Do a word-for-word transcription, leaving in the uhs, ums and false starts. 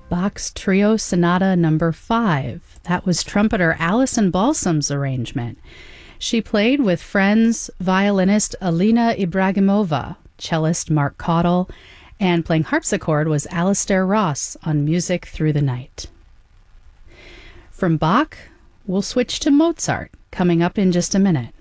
Bach's Trio Sonata number five. That was trumpeter Alison Balsam's arrangement. She played with friends violinist Alina Ibragimova, cellist Mark Cottle, and playing harpsichord was Alistair Ross on Music Through the Night. From Bach, we'll switch to Mozart, coming up in just a minute.